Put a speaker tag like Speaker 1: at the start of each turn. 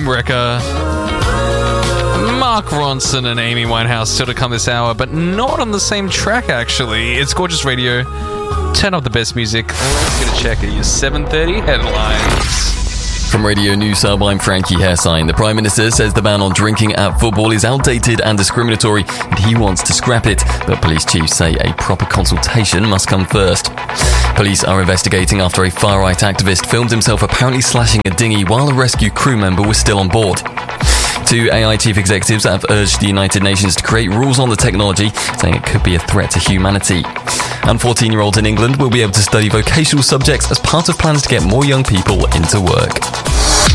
Speaker 1: Wrecker, Mark Ronson and Amy Winehouse still to come this hour, but not on the same track actually. It's Gorgeous Radio. Turn up the best music. Let's get a check at your 7:30 headlines.
Speaker 2: From Radio News Hub, I'm Frankie Hairsign. The Prime Minister says the ban on drinking at football is outdated and discriminatory, and he wants to scrap it. But police chiefs say a proper consultation must come first. Police are investigating after a far-right activist filmed himself apparently slashing a dinghy while a rescue crew member was still on board. Two AI chief executives have urged the United Nations to create rules on the technology, saying it could be a threat to humanity. And 14-year-olds in England will be able to study vocational subjects as part of plans to get more young people into work.